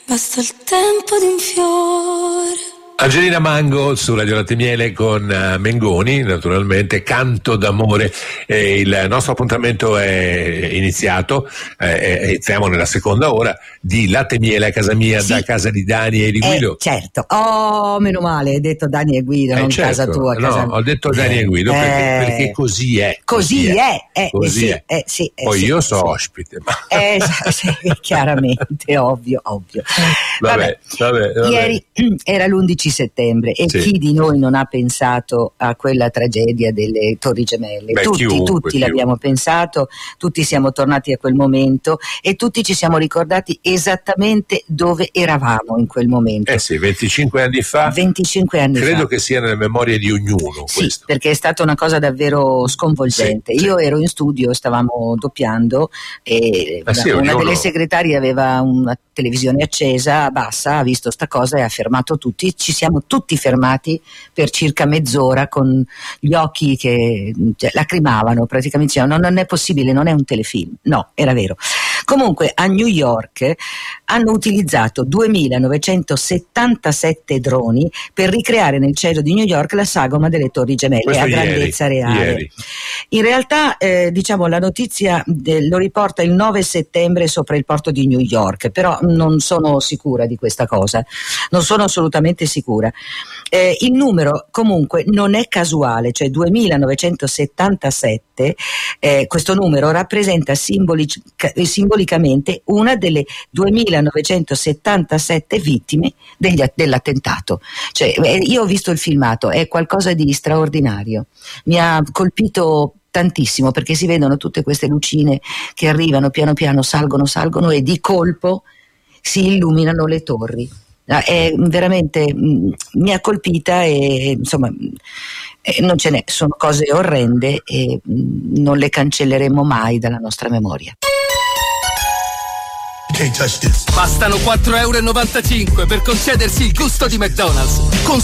Basta il tempo di un fiore. Angelina Mango su Radio Latte Miele con Mengoni, naturalmente, Canto d'amore. Il nostro appuntamento è iniziato, iniziamo nella seconda ora di Latte Miele a casa mia, sì, da casa di Dani e di Guido. Certo, meno male, hai detto Dani e Guido, non certo, casa tua. Casa no, ho detto Dani e Guido perché così è. Così è. Sì, poi io so ospite. Ma... sì, chiaramente, ovvio. Vabbè. Ieri era l'11 settembre e sì, chi di noi non ha pensato a quella tragedia delle Torri Gemelle? Tutti l'abbiamo pensato, tutti siamo tornati a quel momento e tutti ci siamo ricordati esattamente dove eravamo in quel momento. Sì, 25 anni fa. Credo che sia nelle memorie di ognuno. Sì, questo. Perché è stata una cosa davvero sconvolgente. Io ero in studio, stavamo doppiando e una delle segretarie aveva una televisione accesa, bassa, ha visto sta cosa e ha fermato tutti. Ci siamo tutti fermati per circa mezz'ora con gli occhi che lacrimavano, praticamente dicevano non è possibile, non è un telefilm. No, era vero. Comunque a New York hanno utilizzato 2977 droni per ricreare nel cielo di New York la sagoma delle Torri Gemelle. Questo a grandezza reale. Ieri. In realtà la notizia lo riporta il 9 settembre sopra il porto di New York, però non sono sicura di questa cosa, non sono assolutamente sicura. Il numero comunque non è casuale, cioè 2977, questo numero rappresenta simbolicamente una delle 2977 vittime dell'attentato. Cioè, io ho visto il filmato, è qualcosa di straordinario, mi ha colpito tantissimo perché si vedono tutte queste lucine che arrivano piano piano, salgono e di colpo si illuminano le torri. È veramente, mi ha colpita e insomma non ce n'è, sono cose orrende e non le cancelleremo mai dalla nostra memoria. Bastano €4,95 per concedersi il gusto di McDonald's.